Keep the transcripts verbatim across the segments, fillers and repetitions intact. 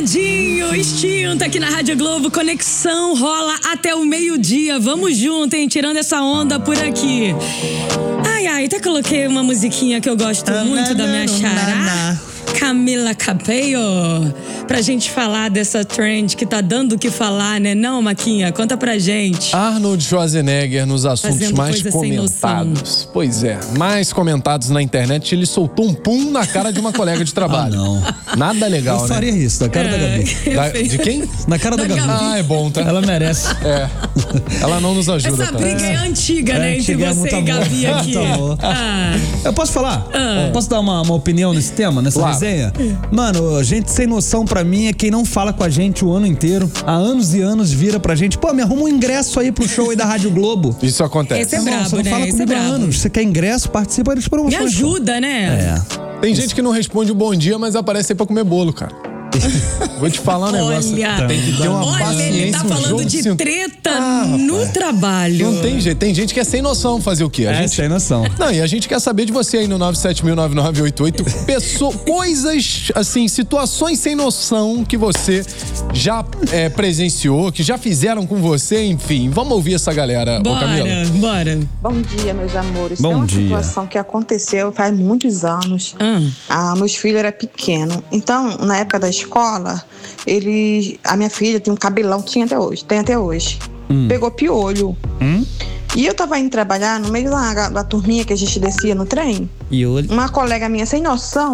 Geladinho, extinto aqui na Rádio Globo. Conexão rola até o meio-dia. Vamos junto, hein? Tirando essa onda por aqui. Ai, ai, até coloquei uma musiquinha que eu gosto muito da minha xará, Camila Cabello, pra gente falar dessa trend que tá dando o que falar, né? Não, Maquinha? Conta pra gente. Arnold Schwarzenegger nos assuntos Fazendo mais coisa sem comentados. Pois é, mais comentados na internet. Ele soltou um pum na cara de uma colega de trabalho. Ah, não. Nada legal, Eu né? faria isso, na cara É, da Gabi. Da- de quem? Na cara da, Da Gabi. Gabi. Ah, é bom, tá? Ela merece. É. Ela não nos ajuda, Essa tá? briga é antiga, né? É, Entre antiga, é você muito e Gabi amor. aqui. Muito amor. Ah. Eu posso falar? Ah. Posso dar uma, uma opinião nesse tema, nessa Claro. resenha? Mano, gente sem noção pra mim é quem não fala com a gente o ano inteiro. Há anos e anos vira pra gente. Pô, me arruma um ingresso aí pro show aí da Rádio Globo. Isso acontece. Esse é Não, brabo, você não né? fala Esse comigo é há brabo. anos. Você quer ingresso? Participa das Me promoções. ajuda, né? É. Tem gente que não responde o bom dia, mas aparece aí pra comer bolo, cara. Vou te falar um negócio. Olha, Tem que ter uma olha, paciência, ele tá um falando jogo de cinto. treta Ah, no rapaz. trabalho. Não tem jeito. Tem gente que é sem noção fazer o quê? A É, gente... sem noção. Não, e a gente quer saber de você aí no nove sete mil, nove nove oito oito. Pessoa, coisas, assim, situações sem noção que você já é, presenciou, que já fizeram com você, enfim. Vamos ouvir essa galera, ô Camila. Bora, bora. Bom dia, meus amores. Bom Tem uma dia. situação que aconteceu faz muitos anos. Hum. Ah, meus filhos eram pequenos. Então, na época da escola, ele, a minha filha tinha um cabelão, tinha até hoje, tem até hoje. Pegou piolho. E eu tava indo trabalhar no meio da, da turminha que a gente descia no trem. E olho. Uma colega minha, sem noção,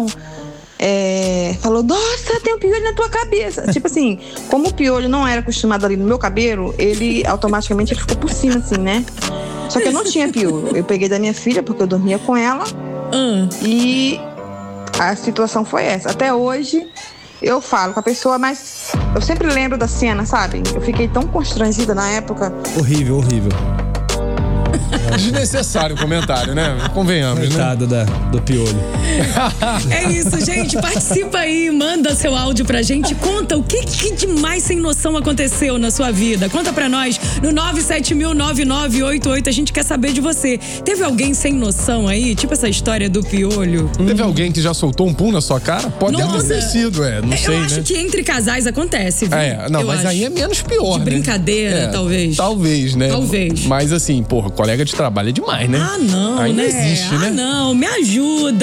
é, falou: nossa, tem um piolho na tua cabeça. Tipo assim, como o piolho não era acostumado ali no meu cabelo, ele automaticamente ele ficou por cima, assim, né? Só que eu não tinha piolho. Eu peguei da minha filha, porque eu dormia com ela. Hum. E a situação foi essa. Até hoje, eu falo com a pessoa, mas eu sempre lembro da cena, sabe? Eu fiquei tão constrangida na época. Horrível, horrível. Desnecessário o comentário, né? Convenhamos, né? Coitado da, do piolho. É isso, gente. Participa aí, manda seu áudio pra gente. Conta o que, que de mais sem noção aconteceu na sua vida. Conta pra nós no nove sete mil, nove nove oito oito. A gente quer saber de você. Teve alguém sem noção aí? Tipo essa história do piolho? Teve alguém que já soltou um pum na sua cara? Pode ter Nossa. acontecido, é. Não É, sei, eu acho né? que entre casais acontece, viu? É, não, Eu mas acho. aí é menos pior, De né? brincadeira, É, talvez. Talvez, né? Talvez. Mas assim, porra, colega de trabalho é demais, né? Ah, não, aí né? não existe, ah, né? não, me ajuda.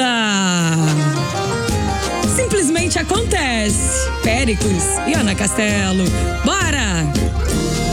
Simplesmente acontece. Péricles e Ana Castelo. Bora!